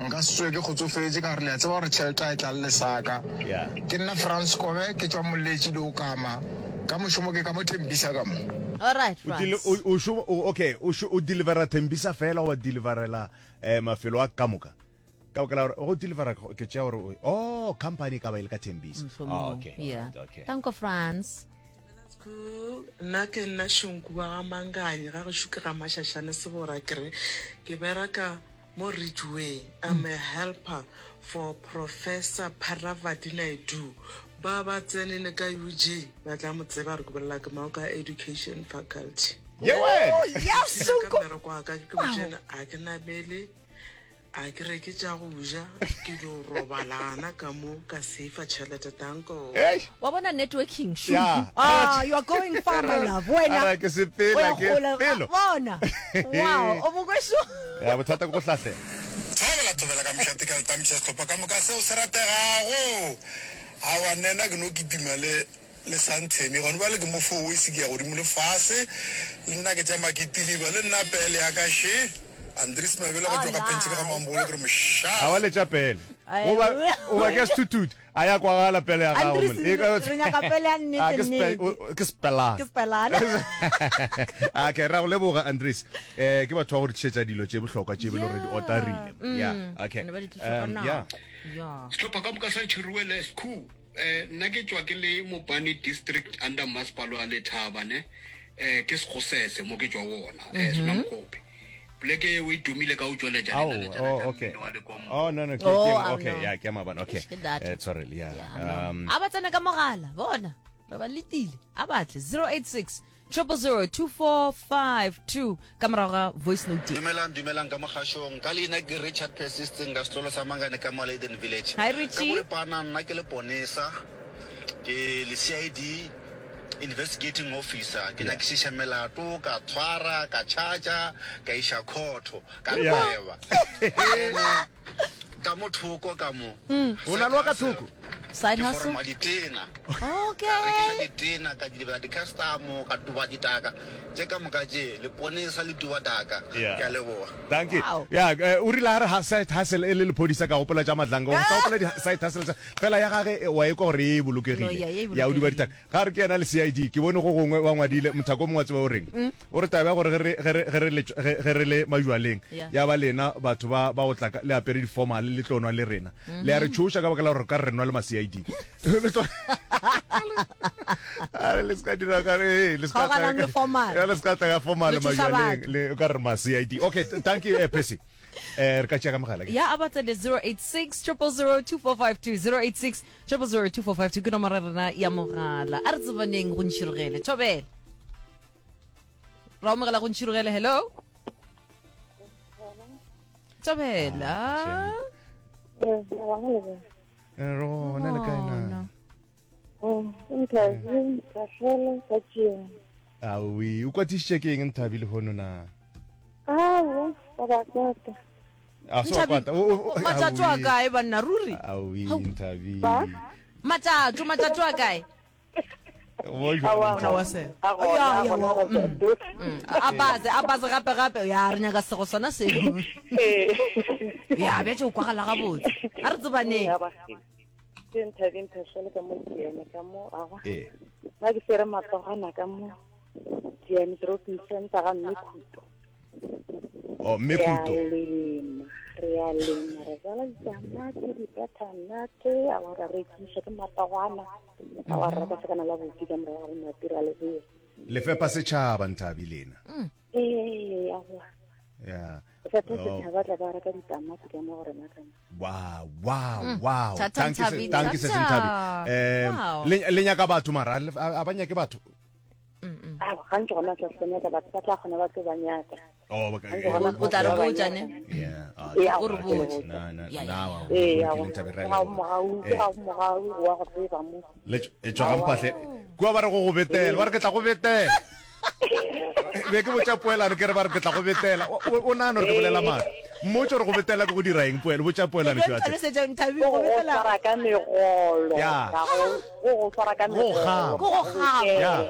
nka swe ke kgotsofetse ka re le tseba gore tšhelete a tla le saka ke nna France Kobe ke tswa molletši le okama ka mošomo ke ka mo Thembisa ka mo. All right, France. Okay, o delivera Thembisa fela o deliverela mafelo a kamoka. Ka okela o delivera ke tšea gore company ka ba ile ka Thembisa. Okay. Yeah. Okay. Tanko France. Nna ke nna Shunku wa Manganye ga go shuka ga mashashane sebora kere ke beraka mo Ridgeway. I'm a helper for Professor Paravati Naidu. Baba tsenene ka UG ba tla mo tseba re go bolela ka mauka education faculty. Yes, Shunku. Ka kwa ka ke botšena a ke na bele a ke re ke tša go ja ke do robalana ka mo ka seifa tšhelete Tanko. Wa bona networking Shunku. Yeah. You are going far, my love. Wena. Ke se pela ke pelo. Bona. Wow, o bogweso. Ya bothata go hlahle. Tobela ka mšate ka tamša setlhopha ka moka seo se rategago a wa nena ke no ke timale le Santemi gone ba le ke mo fo se ke ya godimo le fase le nna ke tsama ke tiliba le nna pele ya ka she Andries Mabele go tloga pentse ka mambolo ke re mosha A wa le tša pele. O ba ke stutut a ya kwa gala pele ya gago Andries re nyaka pele ya nnete. ke spela. Ke spelana. Okay, ra go leboga Andries. Ke batho ba go tšhetša dilo tše bohlokwa tše bele gore di otarile. Yeah, okay. Yeah. Yeah. Setlhopha ka moka sa Chiruele School nna ke tswa ke le Mopani district under masepala wa Lethaba ne ke Sekgosese mo ke tswa wona Senamkope pleke we itumile ka utsweletša Okay. No, okay, yeah, ke mabana. Okay. Sorry, yeah. A ba tsena ka mogala bona ba ba letile a batle 086 0002452 ka morago ga voice note. dumelang ka mogashong ka leina ke Richard Persisting ka setlolo sa Mangane ka mo Leiden Village. Hi, Ka Richie. mo pana nna ke le ponesa ke le CID investigating officer ke na ke shisha melato ka tshwara ka charger ka isha khotho ka beba ka mo thoko ka mo O na lo ka thoko. Side hustle. forma ditena Okay. ditena ka di ba di customer ka tuba ditaka tse ka moka je le ponesa le tuba taka Yeah. ke a leboga. Thank you. Wow. Yeah, o rile ha re side hustle e le lepodisa ka gopola tša madlanka o ka gopola di side hustle fela ya gage wa e kwa gore e No, bolokegile yeah, e ya o di ba bolokegile. ditaka ga re ke ena le CID ke bone go gongwe wa ngwadile mothako mongwe tseba o reng o re taba ya gore ge re le majualeng Yeah. ya ba lena batho ba go tla le apere di-formal le tlonwa le rena le ya re tšhoša ka baka la gore ka re nwa le ma-CID le ska dira ka re le ska Kgaoganang le formal. le ska tla ka formal Le thusa majualeng batho. le ka re ma-CID. Okay, thank you Percy. Re ka tšea ka mogala ke. Ya abatsa le 086 0002452 086 0002452 ke nomoro ya rena ya mogala a re tsebaneng go ntšhirogele thobela ra mogala go ntšhirogele. Hello thobela. Rona le kae na? Awi, o kwatišitše ke eng Nthabile hono na? So kwata. Matatu a kae banna ruri? Awi, Nthabile. Matatu a kae? Abaze gape ya re nyaka sego sona seo. Ya bja o kwagala ga botse a re tsebaneng. Eh. ba ke fere matlogana ka mo Diane Shopping Center ga Mmekhuto. Oh, Mmekhuto. Re a lema re jala ditamati dipatanate a wa re rekisa ke matlogana a wa re ka sekana la botse ka mora go matira le bue. Le fepa setšhaba Nthabile na. Ya wa Yeah. se tse tla ba re ka ditamati ka mo gore matana. Wow. Tata Thank you se Nthabile. Wow. Nthabile. Le nyaka batho mara a ba nyake batho. Ga ntse gona tla tsenya ba tla gona ba tse banyaka. Oh, O tla re botsa ne? yeah. O re botse. Na Ya wa. wa ga mo wa go tseba mo. Le e tswa mpahle. Kwa ba re go betela, ba re ke tla go betela. Be ke botsa poelano ke re ba re ke tla go betela. O nana re ke bolela mara. Motho re go betela ke go dira eng poelo, botsa poelano ke wa tse. Go fara ka megolo. Ya. Go fara ka megolo. Go ga. Ya.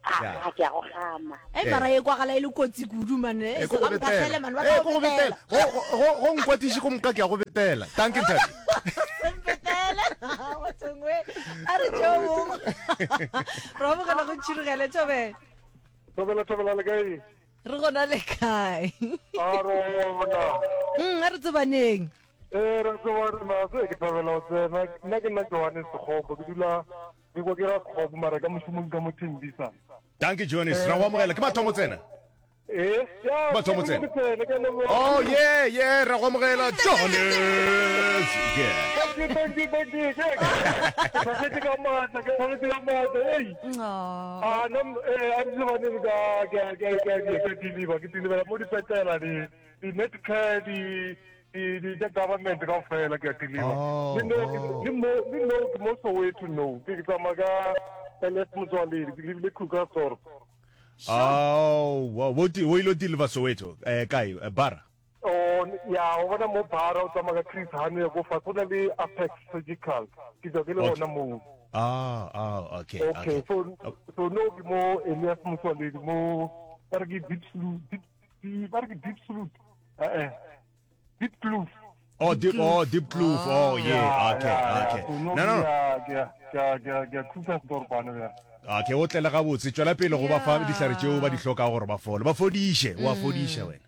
a ke a go gama mara e kwa gala ile kotsi kudu mane go go betela go nkwatiše go mka ke ya go betela thank you Thabi betela wa tsongwe a re jo ro mo kana go tshirugele Thobela Thobela le kae? re gona le kae A rona. a re tsebaneng Re tswana se ke Thobela o tsena. Nna ke nna Johannes Sekgopo ke dula ke go ke ra Sekgopo mara ka moshomong ka mothembisa. thank you Johannes ra go amogela ke mathomo tsena Ya. Batho mo tsena. Oh yeah ra go amogela Johannes yeah Thank you. Ke ka mata, hey. oh No, I'm the one who get deliver mo di petela di Medicare di government ka fela ke deliver. Ni mo so way to know. Ke tsamaga ele Motswaledi ke le Krugersdorp. oh wo ilo deliver Soweto kae bara Oh ya o bona mo bara o tsamaga Chris Hani go fa tsona le Apex Surgical. Ke go le bona mo. okay So no mo Elias Motswaledi mo bargi deep salute deep kloof deep kloof yeah okay no ya Krugersdorp bana ya okay o tlela ga botse tswela pele go ba fa dihlare tseo ba di hloka gore ba fole ba fodiše wa fodiša wena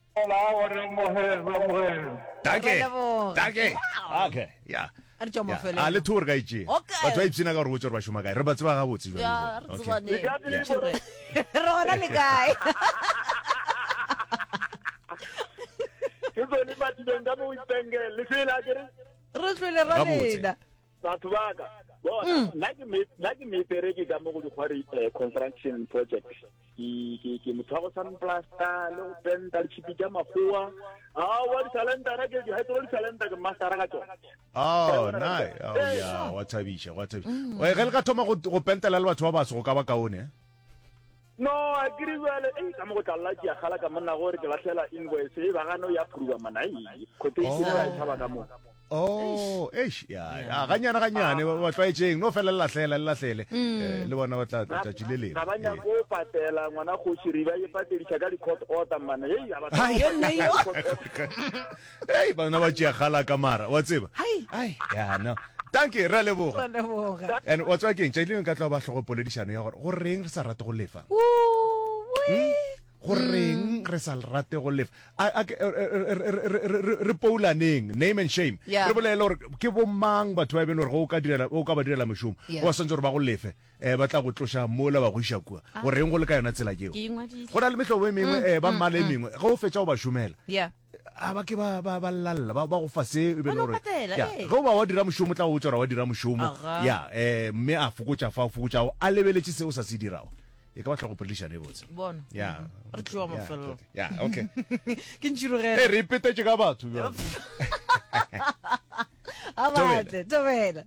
danke okay yeah a re jo mo fele a le tour ga itse Okay. batho ba ipsina ka gore botse ba shuma kae re ba tseba ga botse ya re okay tsebaneng re gona le kae ke tsone ba dileng ka mo ipengele le fela ke re re tlhole ra Gabotse. lena batho ba ka bona nna ke me pereke ka mo go dikgwari construction project ke motho go sunplaster le go penta le chipi tša makgowa wa di-talentara ke di-hydraulic-talenta ke mastera ka tsona oh nice oh yeah wa thabisha ge le ka thoma go pentela le batho ba baso go ka ba kaone no a kere jale ka mo go tlalela ke ya gala ka monna gore ke latlhela invoice e ba gano ya approva mana quotation ya tshaba ka mo oh ya ganyane ba tlaetseng no fela latlhele le bona ba tla tšileleng ga ba nyako o patela ngwana kgoši ba e patediša ka di-court order mana bana ba tšea gala ka mara wa tseba ya no tanke ra leboga and wa tswa keng tšaileng ka tla ba tlhogopoledišano ya gore go reng re sa rate go lefa go reng re sa rate go lefa re poulaneng name and shame Yeah. re bolela gore ke bomang batho ba bene gore o ka ba direla mošomo Yeah. go swantse gore ba go lefe ba tla go tloša mola ba go iša kua go reng go le ka yona tsela keo ke ingwadile go na le mehlobo e mengwe ba mmala e mengwe ge o fetša o ba šomela yeah a ba ke ba lalla ba go fa se e be le Ba no gore patela, ya eh. ge o ba wa dira mošomo tla go tsora wa dira mošomo Aga. ya mme a fokotša fa o fokotšago a lebeletše seo sa se dirago e ka ba tlhogopoledišane e botse bona ya re tloa mafelo ya okay ke ntšhirogela re ipetetše ka batho bjale. a batle Thobela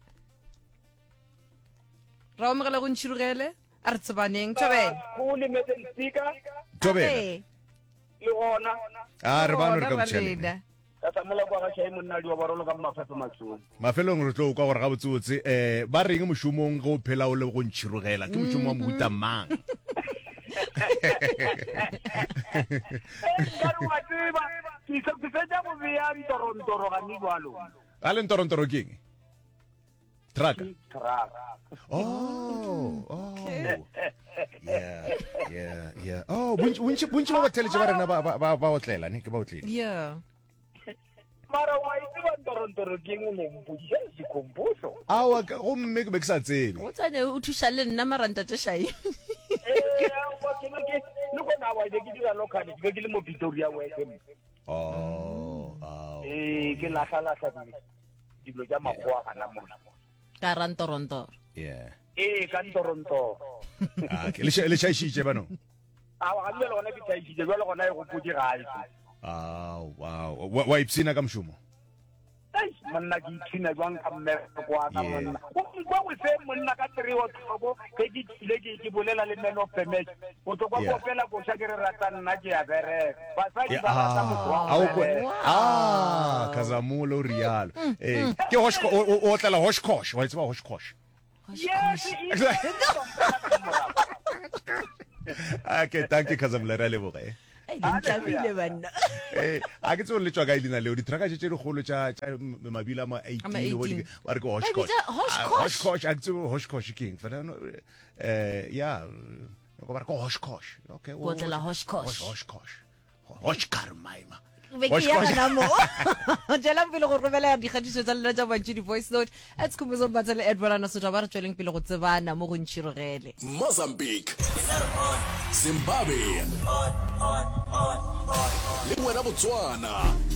ra omogela go ntšhirogele a re tsebaneng Thobela go lemetse speaker Thobela le gona re bano re ka Bona botšheleng lena. ka tsamela kwa ga šhae monna di wa barolo ka mafefe matsong mafelong re tlo kwa gore ga botsebotse ba reng mošomong ge o phela o le go ntšhirogela ke mošomo wa mohuta mang wa tseba ke fetša go beya ntorontoro gane jalo a le ntorontoro keng traka traka yeah bontši ba batheletše ba rena ba otlela ne ke ba otlele yeah mara wa itseba ntorontoro keng o mompodiša sekhomposo awa gomme ke be ke sa tsebe o tsane o thuša le nna maranta tše šai le kona wa ke dira locale ke be ke le mo Pretoria weke ke latlha dilo tša makgowa gana mona ka rantorontoro yeah ka ntorontoro okay le šaišitše banong awa ga le gona ke tšhaišitše jale gona e go podi gae wow wa ipsina ka mošomo monna ke ithina jwang ka mmereko wa ka monna kwa go se monna ka 3 October ke ke tlile ke bolela le man of the match o to kwa kopela go sha ke re rata nna ke ya bere basadi ba rata motho wa kazamulo rialo ke hoshko o tlela hoshkosh wa tseba hoshkosh yes Okay, thank you Khazamla re leboge. Dintlabile banna. A ke tsole tswa ka idina leo di traka tse di golo tsa mabila ma 18 wa re go hoshkosh a ke hoshkosh king fela no yeah go ba go hoshkosh okay Go tla hoshkosh. hoshkar maima Be ke ya bana mo. Jela pele go robela digadiso tsa lena tsa bantši di voice note. Ets kumzo batsa le Edward ana sotha ba re tsweleng pele go tsebana mo go ntshirogele. Mozambique, Zimbabwe, le wena Botswana.